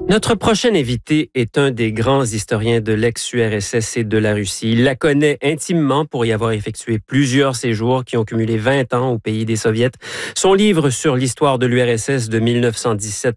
Notre prochain invité est un des grands historiens de l'ex-URSS et de la Russie. Il la connaît intimement pour y avoir effectué plusieurs séjours qui ont cumulé 20 ans au pays des Soviets. Son livre sur l'histoire de l'URSS de 1917